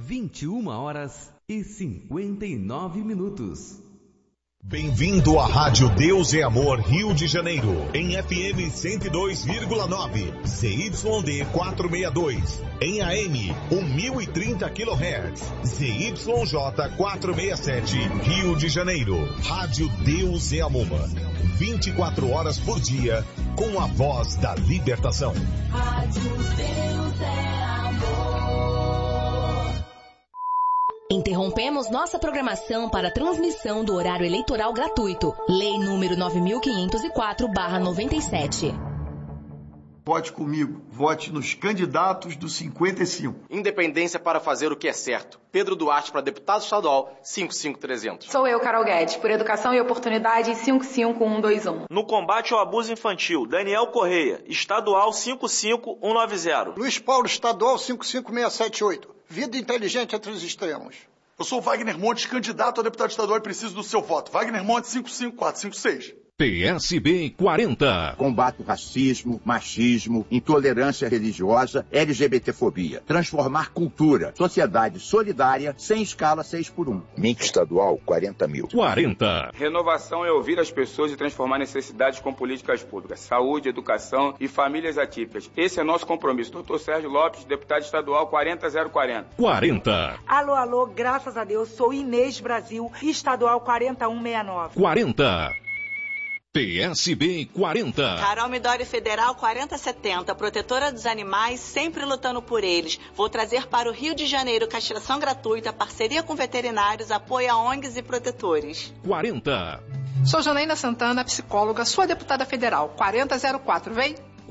21h59. Bem-vindo à Rádio Deus é Amor Rio de Janeiro, em FM 102,9, ZYD 462, em AM 1030 kHz, ZYJ 467, Rio de Janeiro. Rádio Deus é Amor, 24 horas por dia, com a voz da libertação. Rádio Deus é Amor. Interrompemos nossa programação para transmissão do horário eleitoral gratuito. Lei número 9504/97. Vote comigo. Vote nos candidatos do 55. Independência para fazer o que é certo. Pedro Duarte para deputado estadual 55300. Sou eu, Carol Guedes, por educação e oportunidade 55121. No combate ao abuso infantil, Daniel Correia, estadual 55190. Luiz Paulo, estadual 55678. Vida inteligente entre os extremos. Eu sou Wagner Montes, candidato a deputado estadual e preciso do seu voto. Wagner Montes 55456. PSB 40. Combate o racismo, machismo, intolerância religiosa, LGBTfobia. Transformar cultura, sociedade solidária, sem escala 6x1. MIC estadual 40.000. 40. Renovação é ouvir as pessoas e transformar necessidades com políticas públicas. Saúde, educação e famílias atípicas. Esse é nosso compromisso. Dr. Sérgio Lopes, deputado estadual 40040. 40. Alô, alô, graças a Deus, sou Inês Brasil, estadual 4169. 40. PSB 40. Carol Midori Federal 4070, protetora dos animais, sempre lutando por eles. Vou trazer para o Rio de Janeiro castração gratuita, parceria com veterinários, apoio a ONGs e protetores. 40. Sou Janaína Santana, psicóloga, sua deputada federal 4004, vem?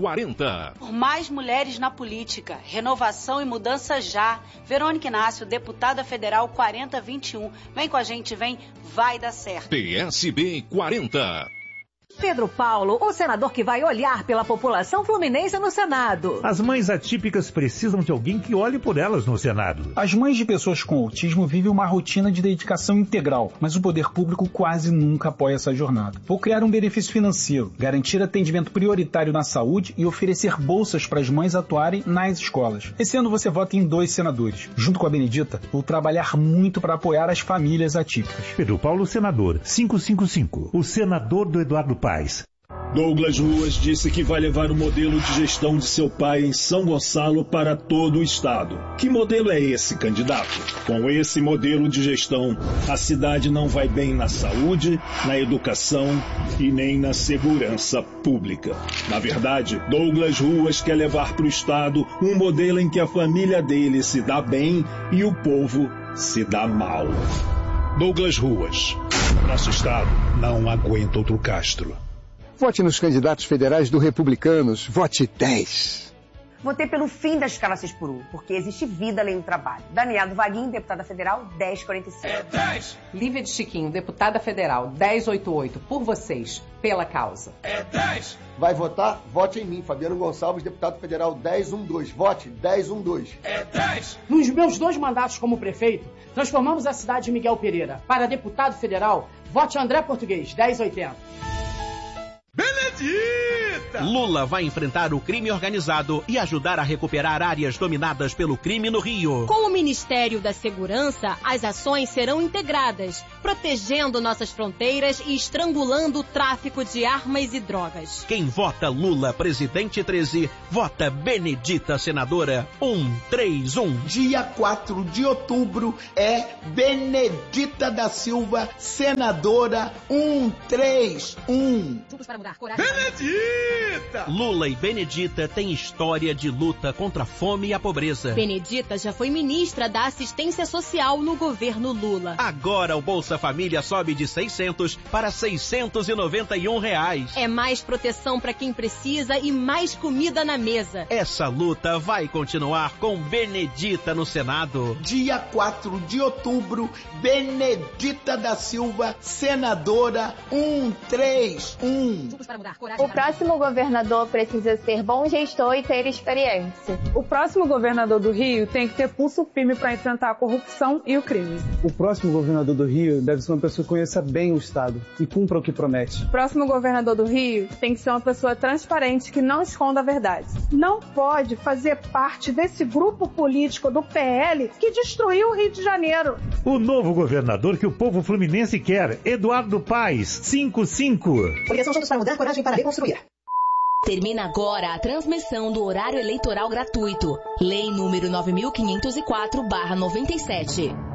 40. Por mais mulheres na política, renovação e mudança já. Verônica Inácio, deputada federal 4021. Vem com a gente, vem, vai dar certo. PSB 40. Pedro Paulo, o senador que vai olhar pela população fluminense no Senado. As mães atípicas precisam de alguém que olhe por elas no Senado. As mães de pessoas com autismo vivem uma rotina de dedicação integral, mas o poder público quase nunca apoia essa jornada. Vou criar um benefício financeiro, garantir atendimento prioritário na saúde e oferecer bolsas para as mães atuarem nas escolas. Esse ano você vota em 2 senadores. Junto com a Benedita, vou trabalhar muito para apoiar as famílias atípicas. Pedro Paulo, senador, 555. O senador do Eduardo Paz. Douglas Ruas disse que vai levar o modelo de gestão de seu pai em São Gonçalo para todo o estado. Que modelo é esse, candidato? Com esse modelo de gestão, a cidade não vai bem na saúde, na educação e nem na segurança pública. Na verdade, Douglas Ruas quer levar para o estado um modelo em que a família dele se dá bem e o povo se dá mal. Douglas Ruas. Nosso estado não aguenta outro Castro. Vote nos candidatos federais do Republicanos. Vote 10. Votei pelo fim da escala 6x1, porque existe vida além do trabalho. Daniela do Vaguinho, deputada federal, 1045. É 10. Lívia de Chiquinho, deputada federal, 1088. Por vocês, pela causa. É 10. Vai votar? Vote em mim. Fabiano Gonçalves, deputado federal, 1012. Vote 1012. É 10. Nos meus 2 mandatos como prefeito, transformamos a cidade de Miguel Pereira. Para deputado federal, vote André Português, 1080. Benedita! Lula vai enfrentar o crime organizado e ajudar a recuperar áreas dominadas pelo crime no Rio. Com o Ministério da Segurança, as ações serão integradas, protegendo nossas fronteiras e estrangulando o tráfico de armas e drogas. Quem vota Lula presidente 13, vota Benedita senadora 131. Dia 4 de outubro é Benedita da Silva senadora 131. Benedita! Lula e Benedita têm história de luta contra a fome e a pobreza. Benedita já foi ministra da Assistência Social no governo Lula. Agora o Bolsa Família sobe de 600 para 691 reais. É mais proteção para quem precisa e mais comida na mesa. Essa luta vai continuar com Benedita no Senado. Dia 4 de outubro, Benedita da Silva, senadora 131. O próximo governador precisa ser bom gestor e ter experiência. O próximo governador do Rio tem que ter pulso firme para enfrentar a corrupção e o crime. O próximo governador do Rio deve ser uma pessoa que conheça bem o Estado e cumpra o que promete. O próximo governador do Rio tem que ser uma pessoa transparente que não esconda a verdade. Não pode fazer parte desse grupo político do PL que destruiu o Rio de Janeiro. O novo governador que o povo fluminense quer, Eduardo Paes, 55. Coligação Juntos para Mudar, coragem para reconstruir. Termina agora a transmissão do horário eleitoral gratuito. Lei número 9.504/97.